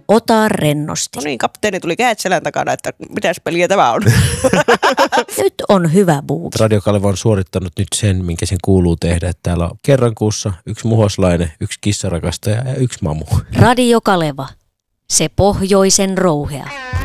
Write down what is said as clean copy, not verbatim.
ota rennosti. No niin, kapteeni tuli kädet selän takana, että mitäs peliä tämä on. Nyt on hyvä buuki. Radio Kaleva on suorittanut nyt sen, minkä sen kuuluu tehdä. Että täällä on kerran kuussa 1 muhoslainen, 1 kissarakastaja ja 1 mamu. Radio Kaleva, se pohjoisen rouhea.